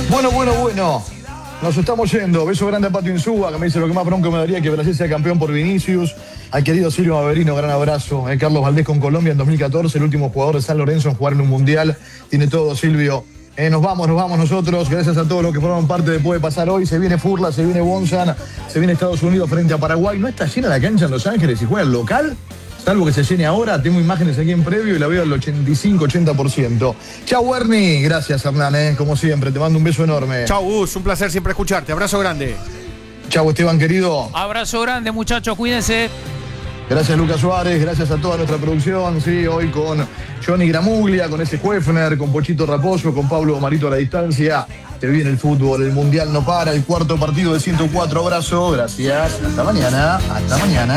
Bueno. Nos estamos yendo. Beso grande a Patio Insúa, que me dice lo que más bronco me daría que Brasil sea campeón por Vinicius. Al querido Silvio Maverino, gran abrazo. Carlos Valdés con Colombia en 2014, el último jugador de San Lorenzo en jugar en un mundial. Tiene todo, Silvio. Nos vamos nosotros. Gracias a todos los que forman parte de Puede Pasar Hoy. Se viene Furla, se viene Bonzan, se viene Estados Unidos frente a Paraguay. No está llena la cancha en Los Ángeles y juega el local. Salvo que se llene ahora, tengo imágenes aquí en previo y la veo al 85-80%. Chau, Ernie. Gracias, Hernán, como siempre. Te mando un beso enorme. Chau, Gus. Un placer siempre escucharte. Abrazo grande. Chau, Esteban, querido. Abrazo grande, muchachos. Cuídense. Gracias, Lucas Suárez. Gracias a toda nuestra producción. Sí, hoy con Johnny Gramuglia, con ese Huefner, con Pochito Raposo, con Pablo Marito a la distancia. Se viene el fútbol, el mundial no para. El cuarto partido de 104. Abrazo. Gracias. Hasta mañana.